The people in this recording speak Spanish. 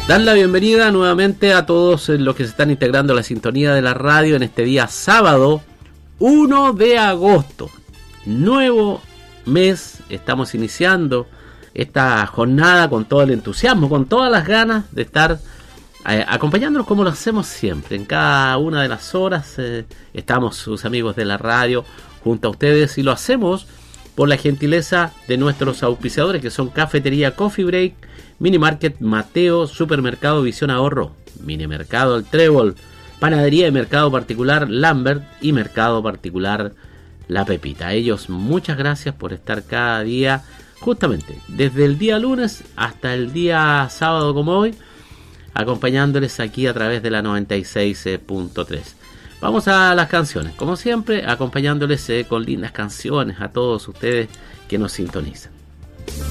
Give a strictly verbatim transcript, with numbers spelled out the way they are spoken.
Dar la bienvenida nuevamente a todos los que se están integrando a la sintonía de la radio en este día sábado uno de agosto. Nuevo mes, estamos iniciando esta jornada con todo el entusiasmo, con todas las ganas de estar eh, acompañándonos como lo hacemos siempre. En cada una de las horas eh, estamos sus amigos de la radio junto a ustedes y lo hacemos por la gentileza de nuestros auspiciadores que son Cafetería Coffee Break, Mini Market Mateo, Supermercado Visión Ahorro, Mini Mercado El Trébol, Panadería y Mercado Particular Lambert y Mercado Particular La Pepita. A ellos muchas gracias por estar cada día, justamente desde el día lunes hasta el día sábado como hoy, acompañándoles aquí a través de la noventa y seis punto tres. Vamos a las canciones, como siempre, acompañándoles eh, con lindas canciones a todos ustedes que nos sintonizan.